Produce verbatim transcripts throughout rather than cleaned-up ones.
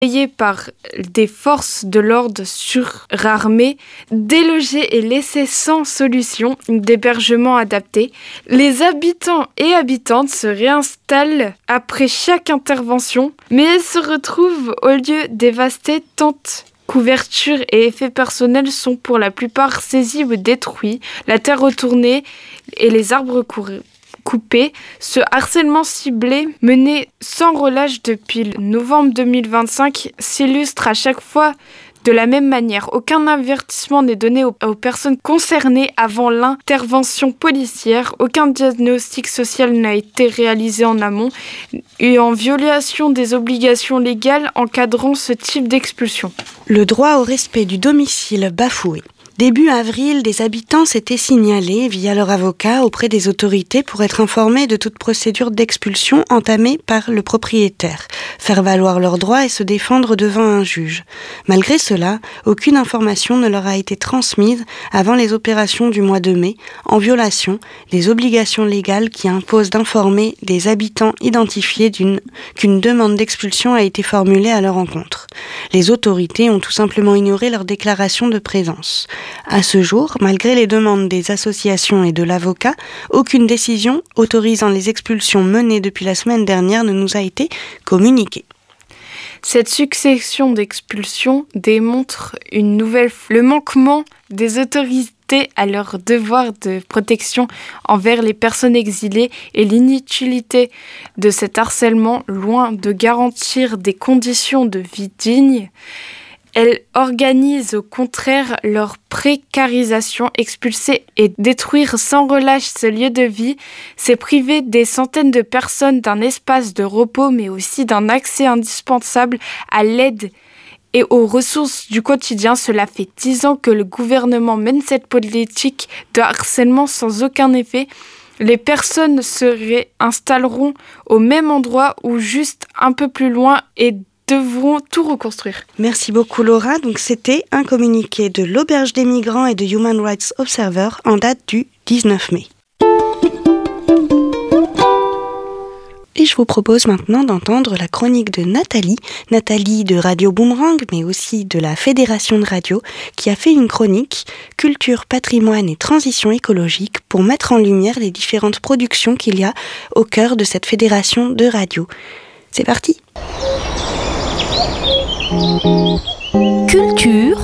par des forces de l'ordre surarmées, délogés et laissés sans solution d'hébergement adapté. Les habitants et habitantes se réinstallent après chaque intervention, mais elles se retrouvent au lieu dévastés, tentes, couvertures et effets personnels sont pour la plupart saisis ou détruits, la terre retournée et les arbres courus. Coupé. Ce harcèlement ciblé, mené sans relâche depuis novembre deux mille vingt-cinq, s'illustre à chaque fois de la même manière. Aucun avertissement n'est donné aux, aux personnes concernées avant l'intervention policière. Aucun diagnostic social n'a été réalisé en amont et en violation des obligations légales encadrant ce type d'expulsion. Le droit au respect du domicile bafoué. Début avril, des habitants s'étaient signalés via leur avocat auprès des autorités pour être informés de toute procédure d'expulsion entamée par le propriétaire, faire valoir leurs droits et se défendre devant un juge. Malgré cela, aucune information ne leur a été transmise avant les opérations du mois de mai, en violation des obligations légales qui imposent d'informer des habitants identifiés d'une, qu'une demande d'expulsion a été formulée à leur encontre. Les autorités ont tout simplement ignoré leur déclaration de présence. À ce jour, malgré les demandes des associations et de l'avocat, aucune décision autorisant les expulsions menées depuis la semaine dernière ne nous a été communiquée. Cette succession d'expulsions démontre une nouvelle fois le manquement des autorités à leur devoir de protection envers les personnes exilées et l'inutilité de cet harcèlement, loin de garantir des conditions de vie dignes. Elles organisent au contraire leur précarisation, expulser et détruire sans relâche ce lieu de vie, c'est priver des centaines de personnes d'un espace de repos, mais aussi d'un accès indispensable à l'aide et aux ressources du quotidien. Cela fait dix ans que le gouvernement mène cette politique de harcèlement sans aucun effet. Les personnes se réinstalleront au même endroit ou juste un peu plus loin et devront tout reconstruire. Merci beaucoup Laura. Donc c'était un communiqué de l'Auberge des Migrants et de Human Rights Observer en date du dix-neuf mai. Et je vous propose maintenant d'entendre la chronique de Nathalie, Nathalie de Radio Boomerang, mais aussi de la Fédération de Radio, qui a fait une chronique Culture, patrimoine et transition écologique pour mettre en lumière les différentes productions qu'il y a au cœur de cette fédération de radio. C'est parti! Culture,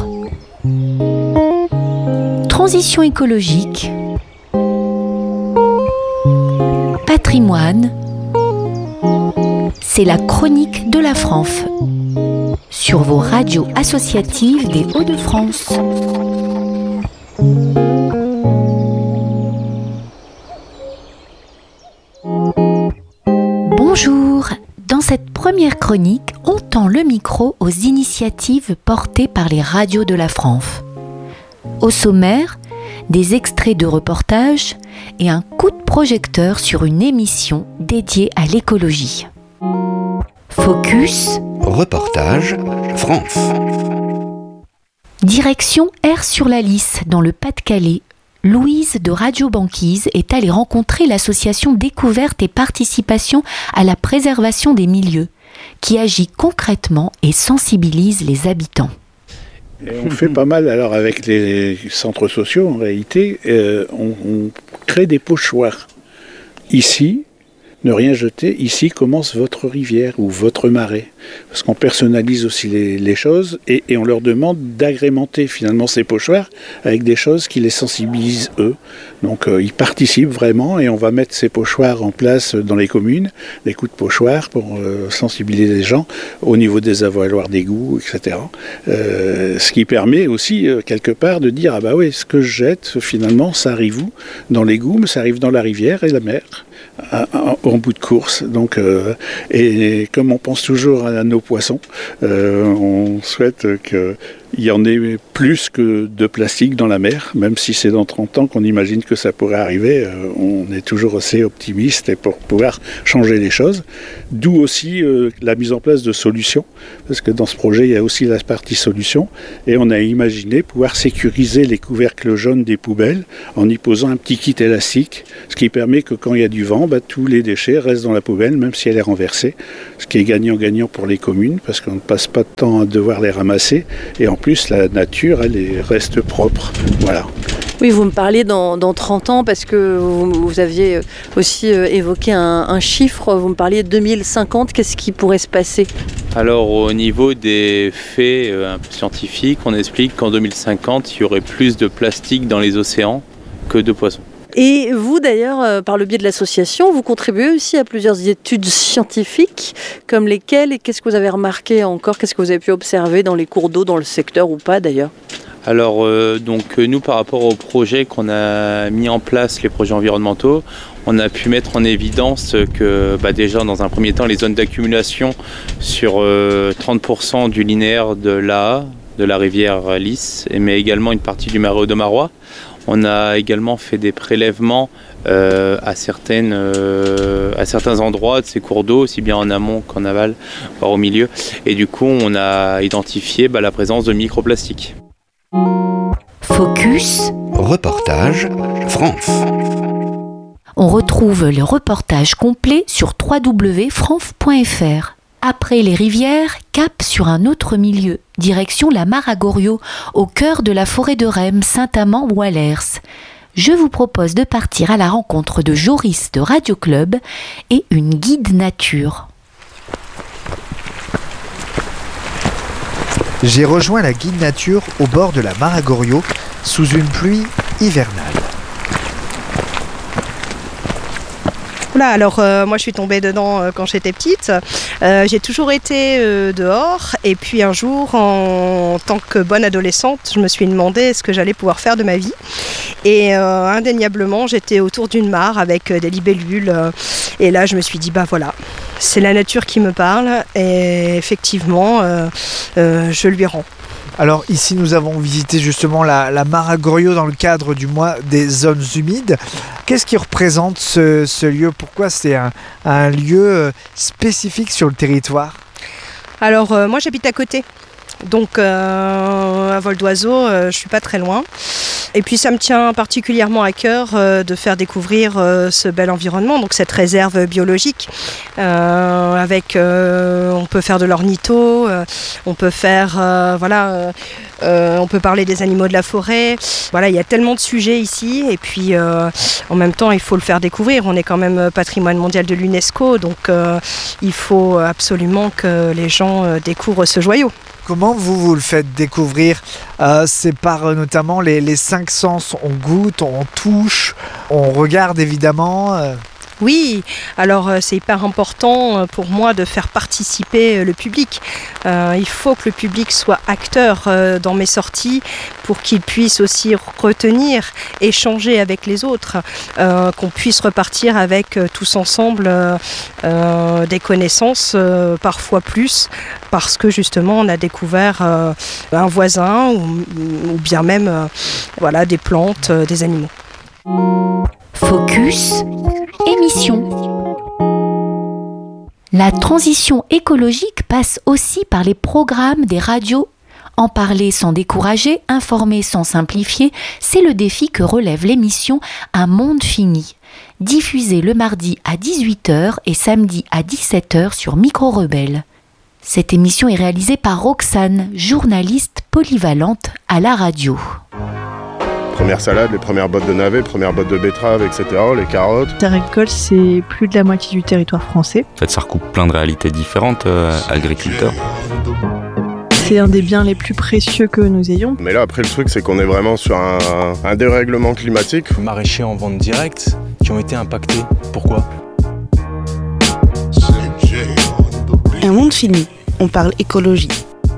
transition écologique, patrimoine, c'est la chronique de la F R A N F sur vos radios associatives des Hauts-de-France. Bonjour. Dans cette première chronique, on tend le micro aux initiatives portées par les radios de la F R A N F. Au sommaire, des extraits de reportages et un coup de projecteur sur une émission dédiée à l'écologie. Focus. Reportage France. Direction Air sur la Lys, dans le Pas-de-Calais. Louise de Radio Banquise est allée rencontrer l'association Découverte et Participation à la préservation des milieux, qui agit concrètement et sensibilise les habitants. Et on fait pas mal alors avec les centres sociaux en réalité, euh, on, on crée des pochoirs. Ici, ne rien jeter, ici commence votre rivière ou votre marais. Parce qu'on personnalise aussi les, les choses et, et on leur demande d'agrémenter finalement ces pochoirs avec des choses qui les sensibilisent eux. Donc euh, ils participent vraiment et on va mettre ces pochoirs en place dans les communes, des coups de pochoirs pour euh, sensibiliser les gens au niveau des avaloirs d'égouts, et cetera. Euh, ce qui permet aussi euh, quelque part de dire ah bah oui, ce que je jette finalement ça arrive où? Dans l'égout, mais ça arrive dans la rivière et la mer. En bout de course. Donc, euh, et comme on pense toujours à nos poissons, euh, on souhaite il y en est plus que de plastique dans la mer, même si c'est dans trente ans qu'on imagine que ça pourrait arriver. Euh, on est toujours assez optimiste et pour pouvoir changer les choses. D'où aussi euh, la mise en place de solutions, parce que dans ce projet, il y a aussi la partie solutions. Et on a imaginé pouvoir sécuriser les couvercles jaunes des poubelles en y posant un petit kit élastique, ce qui permet que quand il y a du vent, bah, tous les déchets restent dans la poubelle, même si elle est renversée, ce qui est gagnant-gagnant pour les communes, parce qu'on ne passe pas de temps à devoir les ramasser. Et en plus, la nature, elle est, reste propre. Voilà. Oui, vous me parliez dans, dans trente ans, parce que vous, vous aviez aussi évoqué un, un chiffre, vous me parliez de deux mille cinquante, qu'est-ce qui pourrait se passer ? Alors au niveau des faits euh, un peu scientifiques, on explique qu'en deux mille cinquante, il y aurait plus de plastique dans les océans que de poissons. Et vous d'ailleurs, euh, par le biais de l'association, vous contribuez aussi à plusieurs études scientifiques, comme lesquelles, et qu'est-ce que vous avez remarqué encore, qu'est-ce que vous avez pu observer dans les cours d'eau, dans le secteur ou pas d'ailleurs ? Alors euh, donc nous par rapport au projet qu'on a mis en place, les projets environnementaux, on a pu mettre en évidence que bah, déjà dans un premier temps les zones d'accumulation sur euh, trente pour cent du linéaire de l'A A, de la rivière Lys, mais également une partie du marais Audomarois. On a également fait des prélèvements euh, à, certaines, euh, à certains endroits de ces cours d'eau, aussi bien en amont qu'en aval, voire au milieu. Et du coup, on a identifié bah, la présence de microplastiques. Focus. Reportage France. On retrouve le reportage complet sur w w w point franf point f r. Après les rivières, cap sur un autre milieu, direction la Mare à Goriot, au cœur de la forêt de Rem, Saint-Amand ou Allers. Je vous propose de partir à la rencontre de Joris de Radio Club et une guide nature. J'ai rejoint la guide nature au bord de la Mare à Goriot sous une pluie hivernale. Là, alors euh, moi je suis tombée dedans euh, quand j'étais petite. Euh, j'ai toujours été euh, dehors et puis un jour en, en tant que bonne adolescente, je me suis demandé ce que j'allais pouvoir faire de ma vie. Et euh, indéniablement j'étais autour d'une mare avec euh, des libellules euh, et là je me suis dit bah voilà, c'est la nature qui me parle et effectivement euh, euh, je lui rends. Alors ici nous avons visité justement la, la Mare à Goriot dans le cadre du mois des zones humides. Qu'est-ce qui représente ce, ce lieu ? Pourquoi c'est un, un lieu spécifique sur le territoire ? Alors euh, moi j'habite à côté, donc euh, à vol d'oiseau euh, je ne suis pas très loin. Et puis ça me tient particulièrement à cœur euh, de faire découvrir euh, ce bel environnement, donc cette réserve biologique. Euh, avec, euh, on peut faire de l'ornitho, euh, on peut faire, euh, voilà, euh, euh, on peut parler des animaux de la forêt. Voilà, il y a tellement de sujets ici, et puis euh, en même temps il faut le faire découvrir. On est quand même patrimoine mondial de l'UNESCO, donc euh, il faut absolument que les gens euh, découvrent ce joyau. Comment vous, vous le faites découvrir ? euh, C'est par euh, notamment les, les cinq sens. On goûte, on touche, on regarde évidemment. Euh. Oui, alors euh, c'est hyper important euh, pour moi de faire participer euh, le public. Euh, il faut que le public soit acteur euh, dans mes sorties pour qu'il puisse aussi retenir, échanger avec les autres, euh, qu'on puisse repartir avec euh, tous ensemble euh, euh, des connaissances, euh, parfois plus, parce que justement on a découvert euh, un voisin ou, ou bien même euh, voilà, des plantes, euh, des animaux. Focus, émission. La transition écologique passe aussi par les programmes des radios. En parler sans décourager, informer sans simplifier, c'est le défi que relève l'émission Un monde fini. Diffusée le mardi à dix-huit heures et samedi à dix-sept heures sur Micro Rebelle. Cette émission est réalisée par Roxane, journaliste polyvalente à la radio. Première salade, les premières bottes de navets, premières bottes de betteraves, et cetera, les carottes. Terre agricole, c'est plus de la moitié du territoire français. En fait, ça recoupe plein de réalités différentes, euh, agriculteurs. C'est un des biens les plus précieux que nous ayons. Mais là, après, le truc, c'est qu'on est vraiment sur un, un dérèglement climatique. Maraîchers en vente directe qui ont été impactés. Pourquoi ? Un monde fini. On parle écologie.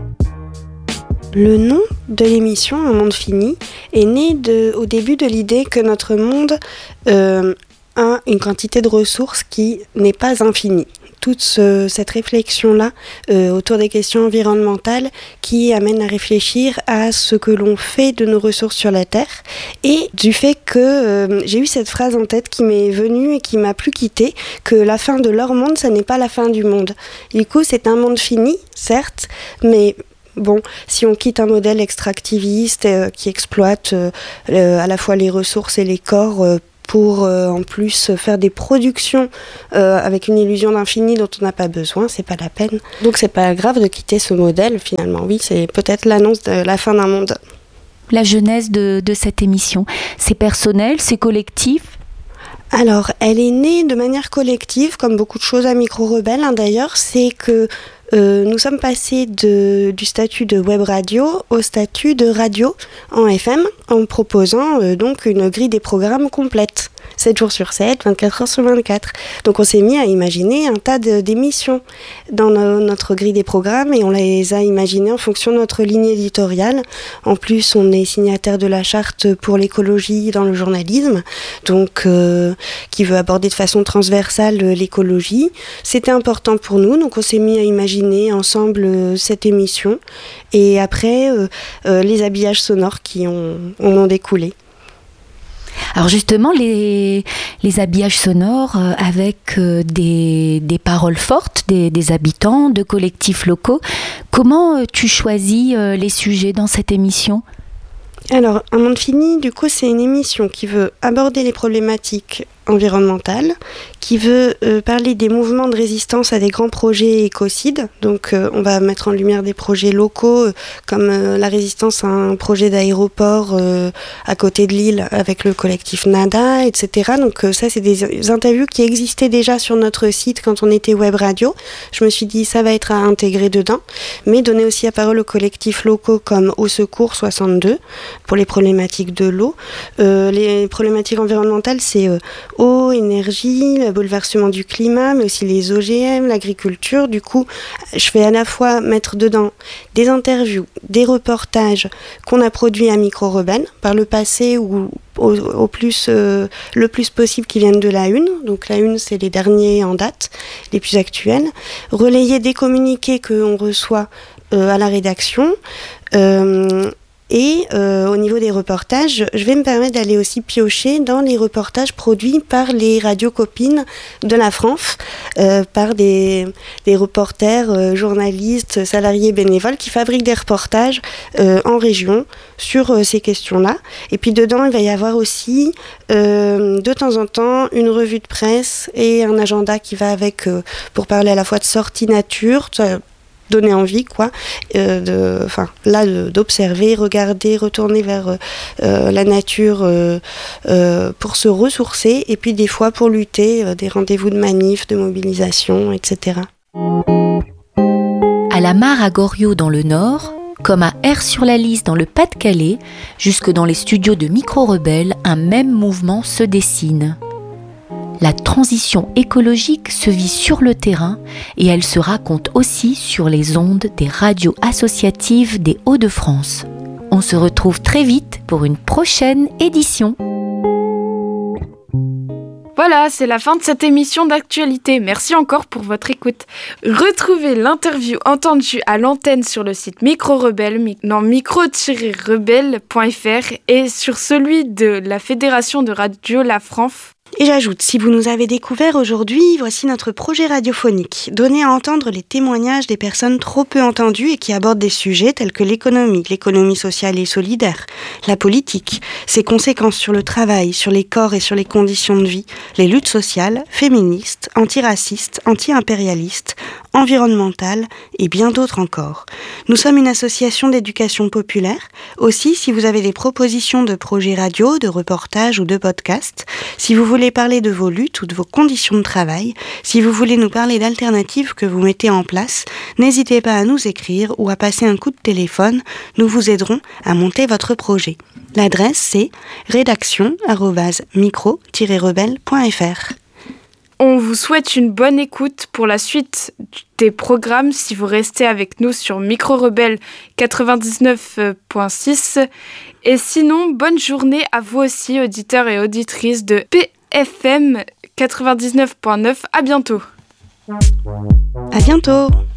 Le nom de l'émission Un monde fini est né de, au début de l'idée que notre monde euh, à une quantité de ressources qui n'est pas infinie. Toute ce, cette réflexion-là euh, autour des questions environnementales qui amène à réfléchir à ce que l'on fait de nos ressources sur la Terre et du fait que euh, j'ai eu cette phrase en tête qui m'est venue et qui m'a plus quittée, que la fin de leur monde, ça n'est pas la fin du monde. Du coup, c'est un monde fini, certes, mais bon, si on quitte un modèle extractiviste euh, qui exploite euh, euh, à la fois les ressources et les corps euh, pour euh, en plus faire des productions euh, avec une illusion d'infini dont on n'a pas besoin, c'est pas la peine. Donc c'est pas grave de quitter ce modèle finalement. Oui, c'est peut-être l'annonce de la fin d'un monde. La genèse de, de cette émission, c'est personnel, c'est collectif ? Alors, elle est née de manière collective, comme beaucoup de choses à Micro Rebelle, hein, d'ailleurs, c'est que Euh, nous sommes passés de, du statut de web radio au statut de radio en F M en proposant euh, donc une grille des programmes complète, sept jours sur sept, vingt-quatre heures sur vingt-quatre. Donc on s'est mis à imaginer un tas de, d'émissions dans no, notre grille des programmes et on les a imaginées en fonction de notre ligne éditoriale. En plus, on est signataire de la charte pour l'écologie dans le journalisme, donc euh, qui veut aborder de façon transversale l'écologie. C'était important pour nous, donc on s'est mis à imaginer ensemble euh, cette émission et après euh, euh, les habillages sonores qui ont, en ont découlé. Alors justement, les, les habillages sonores euh, avec euh, des, des paroles fortes des, des habitants, de collectifs locaux, comment euh, tu choisis euh, les sujets dans cette émission ? Alors, Un monde fini, du coup, c'est une émission qui veut aborder les problématiques environnementales, qui veut euh, parler des mouvements de résistance à des grands projets écocides. Donc, euh, on va mettre en lumière des projets locaux, euh, comme euh, la résistance à un projet d'aéroport euh, à côté de Lille avec le collectif Nada, et cetera. Donc, euh, ça, c'est des interviews qui existaient déjà sur notre site quand on était web radio. Je me suis dit, ça va être à intégrer dedans, mais donner aussi la parole aux collectifs locaux comme Au Secours soixante-deux, pour les problématiques de l'eau. Euh, les problématiques environnementales, c'est euh, eau, énergie, le bouleversement du climat, mais aussi les O G M, l'agriculture. Du coup, je vais à la fois mettre dedans des interviews, des reportages qu'on a produits à Micro Rebelle par le passé ou au, au plus, euh, le plus possible qui viennent de la Une. Donc la Une, c'est les derniers en date, les plus actuels. Relayer des communiqués qu'on reçoit euh, à la rédaction. Euh, Et euh, au niveau des reportages, je vais me permettre d'aller aussi piocher dans les reportages produits par les radios copines de la France, euh, par des, des reporters, euh, journalistes, salariés, bénévoles qui fabriquent des reportages euh, en région sur euh, ces questions-là. Et puis dedans, il va y avoir aussi euh, de temps en temps une revue de presse et un agenda qui va avec euh, pour parler à la fois de sorties nature, donner envie, quoi, euh, de, enfin, là, de, d'observer, regarder, retourner vers euh, la nature euh, euh, pour se ressourcer, et puis des fois pour lutter, euh, des rendez-vous de manifs, de mobilisation, et cetera. À la Mare à Goriot dans le Nord, comme à Aire-sur-la-Lys dans le Pas-de-Calais, jusque dans les studios de Micro Rebelle, un même mouvement se dessine. La transition écologique se vit sur le terrain et elle se raconte aussi sur les ondes des radios associatives des Hauts-de-France. On se retrouve très vite pour une prochaine édition. Voilà, c'est la fin de cette émission d'actualité. Merci encore pour votre écoute. Retrouvez l'interview entendue à l'antenne sur le site Micro Rebelle, dans micro tiret rebelle point f r et sur celui de la Fédération de Radio La France. Et j'ajoute, si vous nous avez découvert aujourd'hui, voici notre projet radiophonique. Donner à entendre les témoignages des personnes trop peu entendues et qui abordent des sujets tels que l'économie, l'économie sociale et solidaire, la politique, ses conséquences sur le travail, sur les corps et sur les conditions de vie, les luttes sociales, féministes, antiracistes, anti-impérialistes, environnementales et bien d'autres encore. Nous sommes une association d'éducation populaire. Aussi, si vous avez des propositions de projets radio, de reportages ou de podcasts, si vous voulez parler de vos luttes ou de vos conditions de travail, si vous voulez nous parler d'alternatives que vous mettez en place, n'hésitez pas à nous écrire ou à passer un coup de téléphone, nous vous aiderons à monter votre projet. L'adresse c'est rédaction arobase micro tiret rebelle point f r. On vous souhaite une bonne écoute pour la suite des programmes si vous restez avec nous sur Micro Rebelle quatre-vingt-dix-neuf virgule six. Et sinon, bonne journée à vous aussi, auditeurs et auditrices de P F M quatre-vingt-dix-neuf point neuf. À bientôt. À bientôt.